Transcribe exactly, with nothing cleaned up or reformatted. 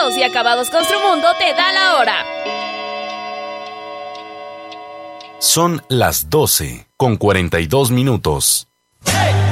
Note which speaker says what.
Speaker 1: Caos y Acabados Construmundo te da la hora.
Speaker 2: Son las doce con cuarenta y dos minutos.